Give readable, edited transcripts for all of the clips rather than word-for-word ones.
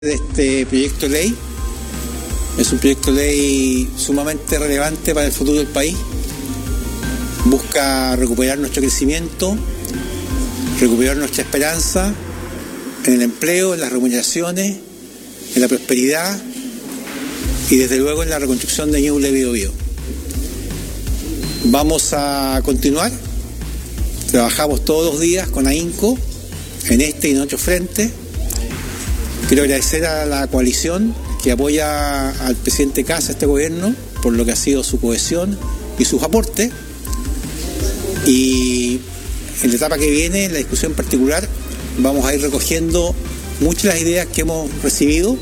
de este proyecto de ley. Es un proyecto de ley sumamente relevante para el futuro del país. Busca recuperar nuestro crecimiento, recuperar nuestra esperanza en el empleo, en las remuneraciones, en la prosperidad y desde luego en la reconstrucción de Ñuble Biobío. Vamos a continuar. Trabajamos todos los días con AHINCO en este y en otros frentes. Quiero agradecer a la coalición que apoya al presidente Kast, a este gobierno, por lo que ha sido su cohesión y sus aportes. Y en la etapa que viene, en la discusión particular, vamos a ir recogiendo muchas de las ideas que hemos recibido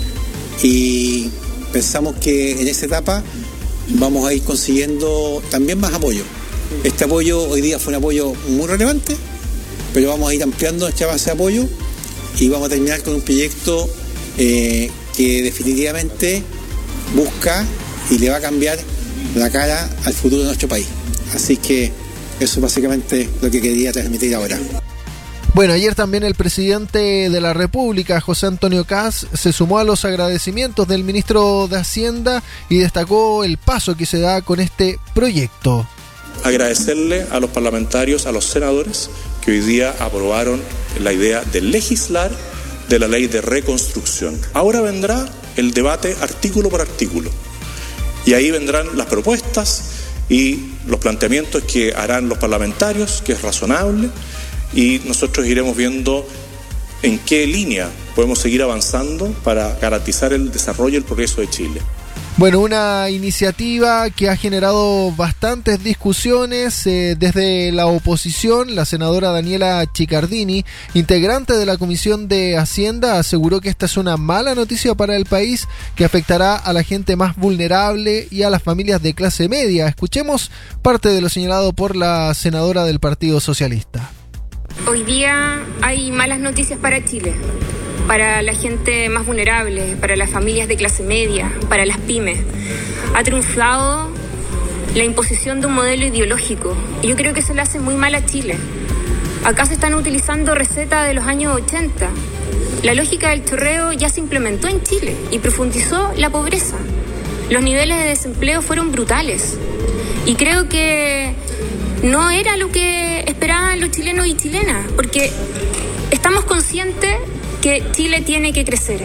y pensamos que en esa etapa vamos a ir consiguiendo también más apoyo. Este apoyo hoy día fue un apoyo muy relevante, pero vamos a ir ampliando nuestra base de apoyo y vamos a terminar con un proyecto que definitivamente busca y le va a cambiar la cara al futuro de nuestro país. Así que eso es básicamente lo que quería transmitir ahora. Bueno, ayer también el presidente de la República, José Antonio Kast, se sumó a los agradecimientos del ministro de Hacienda y destacó el paso que se da con este proyecto. Agradecerle a los parlamentarios, a los senadores, que hoy día aprobaron la idea de legislar de la ley de reconstrucción. Ahora vendrá el debate artículo por artículo y ahí vendrán las propuestas y los planteamientos que harán los parlamentarios, que es razonable, y nosotros iremos viendo en qué línea podemos seguir avanzando para garantizar el desarrollo y el progreso de Chile. Bueno, una iniciativa que ha generado bastantes discusiones desde la oposición. La senadora Daniela Chiccardini, integrante de la Comisión de Hacienda, aseguró que esta es una mala noticia para el país que afectará a la gente más vulnerable y a las familias de clase media. Escuchemos parte de lo señalado por la senadora del Partido Socialista. Hoy día hay malas noticias para Chile, para la gente más vulnerable, para las familias de clase media, para las pymes. Ha triunfado la imposición de un modelo ideológico y yo creo que eso le hace muy mal a Chile. Acá se están utilizando recetas de los años 80. La lógica del chorreo ya se implementó en Chile y profundizó la pobreza. Los niveles de desempleo fueron brutales y creo que no era lo que esperaban los chilenos y chilenas, porque estamos conscientes que Chile tiene que crecer,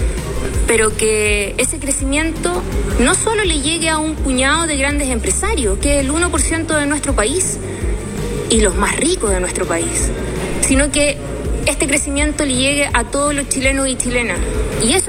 pero que ese crecimiento no solo le llegue a un puñado de grandes empresarios, que es el 1% de nuestro país y los más ricos de nuestro país, sino que este crecimiento le llegue a todos los chilenos y chilenas. Y eso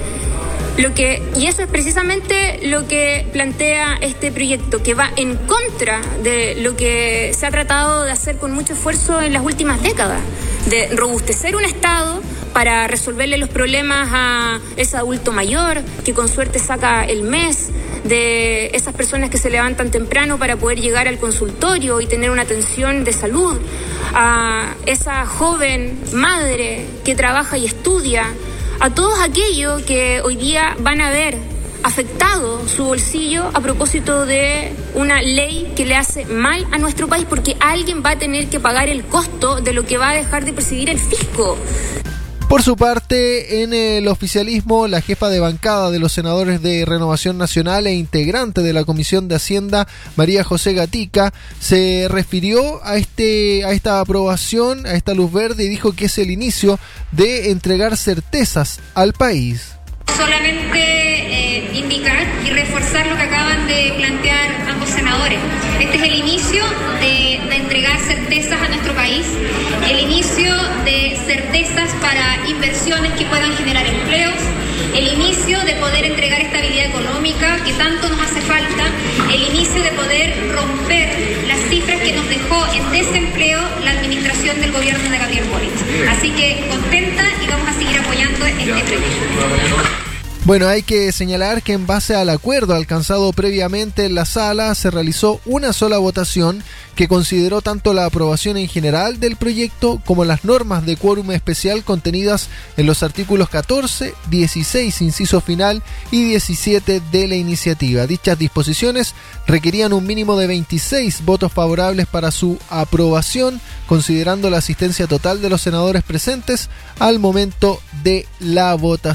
es precisamente lo que plantea este proyecto, que va en contra de lo que se ha tratado de hacer con mucho esfuerzo en las últimas décadas, de robustecer un Estado para resolverle los problemas a ese adulto mayor que con suerte saca el mes, de esas personas que se levantan temprano para poder llegar al consultorio y tener una atención de salud, a esa joven madre que trabaja y estudia, a todos aquellos que hoy día van a ver afectado su bolsillo a propósito de una ley que le hace mal a nuestro país, porque alguien va a tener que pagar el costo de lo que va a dejar de percibir el fisco. Por su parte, en el oficialismo, la jefa de bancada de los senadores de Renovación Nacional e integrante de la Comisión de Hacienda, María José Gatica, se refirió a esta aprobación, a esta luz verde, y dijo que es el inicio de entregar certezas al país. Solamente indicar y reforzar lo que acaban de plantear ambos senadores. Este es el inicio de entregar certezas a nuestro país, el inicio de certezas para inversiones que puedan generar empleos, el inicio de poder entregar estabilidad económica que tanto nos hace falta, el inicio de poder romper las cifras que nos dejó en desempleo la administración del gobierno de Gabriel Boric. Así que contenta y vamos a seguir apoyando este proyecto. Bueno, hay que señalar que en base al acuerdo alcanzado previamente en la sala se realizó una sola votación que consideró tanto la aprobación en general del proyecto como las normas de quórum especial contenidas en los artículos 14, 16, inciso final y 17 de la iniciativa. Dichas disposiciones requerían un mínimo de 26 votos favorables para su aprobación, considerando la asistencia total de los senadores presentes al momento de la votación.